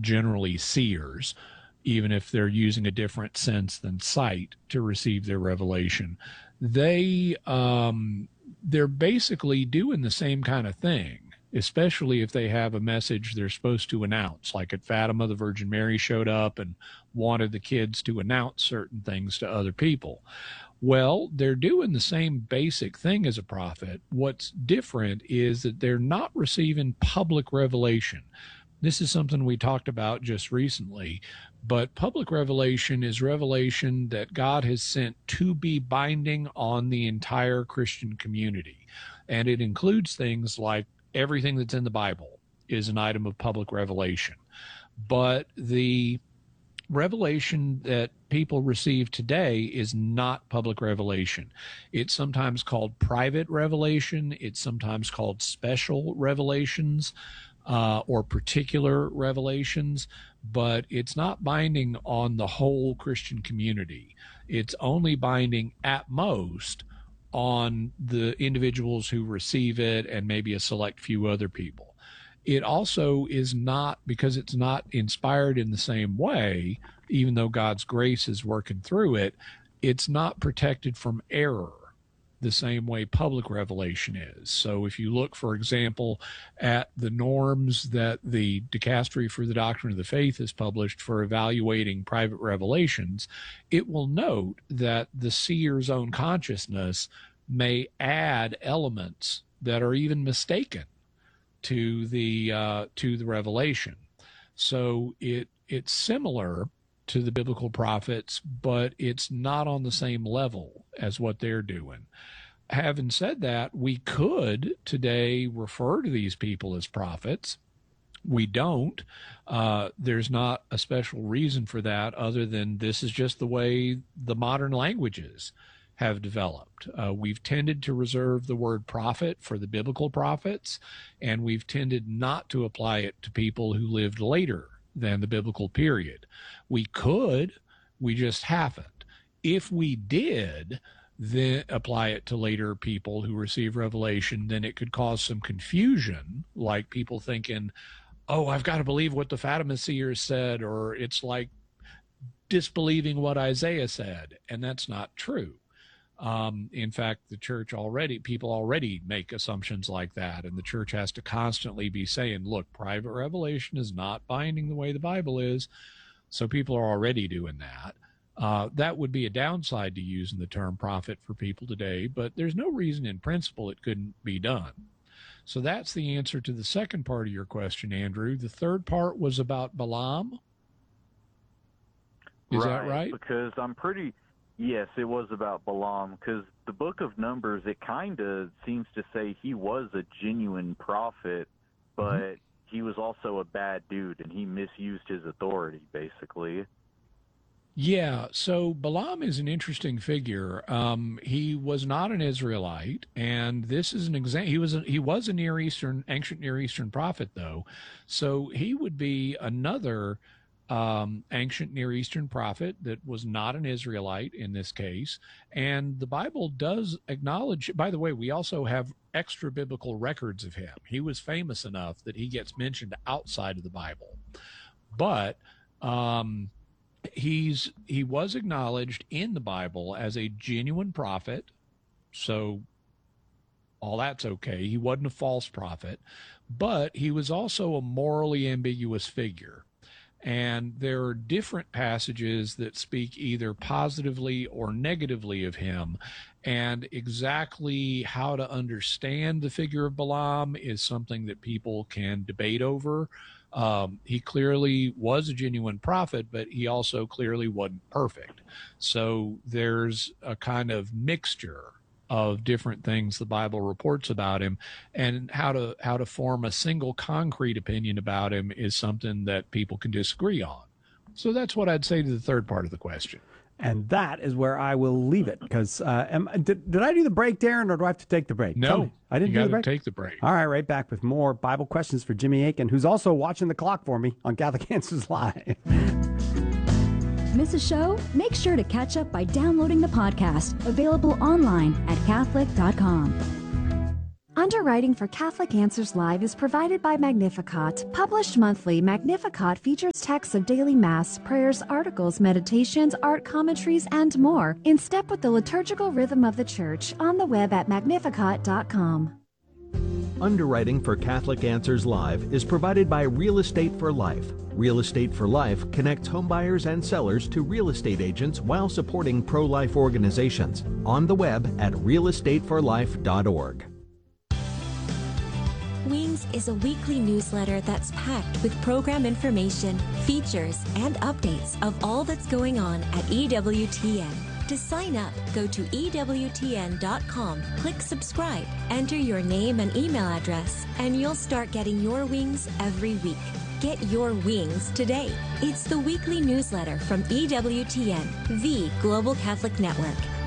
generally seers, even if they're using a different sense than sight to receive their revelation. They're basically doing the same kind of thing, especially if they have a message they're supposed to announce. Like at Fatima, the Virgin Mary showed up and wanted the kids to announce certain things to other people. Well, they're doing the same basic thing as a prophet. What's different is that they're not receiving public revelation. This is something we talked about just recently, but public revelation is revelation that God has sent to be binding on the entire Christian community. And it includes things like everything that's in the Bible is an item of public revelation. But the revelation that people receive today is not public revelation. It's sometimes called private revelation. It's sometimes called special revelations or particular revelations, but it's not binding on the whole Christian community. It's only binding at most on the individuals who receive it and maybe a select few other people. It also is not, because it's not inspired in the same way, even though God's grace is working through it, it's not protected from error the same way public revelation is. So if you look, for example, at the norms that the Dicastery for the Doctrine of the Faith has published for evaluating private revelations, it will note that the seer's own consciousness may add elements that are even mistaken to the revelation. So it's similar to the biblical prophets, but it's not on the same level as what they're doing. Having said that, we could today refer to these people as prophets. We don't. There's not a special reason for that other than this is just the way the modern languages have developed. We've tended to reserve the word prophet for the biblical prophets, and we've tended not to apply it to people who lived later than the biblical period. We could, we just haven't. If we did then apply it to later people who receive revelation, then it could cause some confusion, like people thinking, oh, I've got to believe what the Fatima seers said, or it's like disbelieving what Isaiah said, and that's not true. In fact, the church people already make assumptions like that, and the church has to constantly be saying, look, private revelation is not binding the way the Bible is, so people are already doing that. That would be a downside to using the term prophet for people today, but there's no reason in principle it couldn't be done. So that's the answer to the second part of your question, Andrew. The third part was about Balaam. Is that right? Because yes, it was about Balaam, because the book of Numbers, it kind of seems to say he was a genuine prophet, but he was also a bad dude, and he misused his authority, basically. Yeah, so Balaam is an interesting figure. He was not an Israelite, and this is an example. He was a ancient Near Eastern prophet, though, so he would be another ancient Near Eastern prophet that was not an Israelite in this case. And the Bible does acknowledge, by the way, we also have extra biblical records of him. He was famous enough that he gets mentioned outside of the Bible, but he was acknowledged in the Bible as a genuine prophet, so all that's okay. He wasn't a false prophet, but he was also a morally ambiguous figure. And there are different passages that speak either positively or negatively of him. And exactly how to understand the figure of Balaam is something that people can debate over. He clearly was a genuine prophet, but he also clearly wasn't perfect. So there's a kind of mixture of different things the Bible reports about him, and how to form a single concrete opinion about him is something that people can disagree on. So that's what I'd say to the third part of the question. And that is where I will leave it, because did I do the break, Darren, or do I have to take the break? No, I didn't do the break. Take the break. All right, right back with more Bible questions for Jimmy Akin, who's also watching the clock for me on Catholic Answers Live. Miss a show? Make sure to catch up by downloading the podcast, available online at Catholic.com. Underwriting for Catholic Answers Live is provided by Magnificat. Published monthly, Magnificat features texts of daily Mass, prayers, articles, meditations, art commentaries, and more, in step with the liturgical rhythm of the Church, on the web at magnificat.com. Underwriting for Catholic Answers Live is provided by Real Estate for Life. Real Estate for Life connects homebuyers and sellers to real estate agents while supporting pro-life organizations. On the web at realestateforlife.org. Wings is a weekly newsletter that's packed with program information, features, and updates of all that's going on at EWTN. To sign up, go to EWTN.com, click subscribe, enter your name and email address, and you'll start getting your wings every week. Get your wings today. It's the weekly newsletter from EWTN, the Global Catholic Network.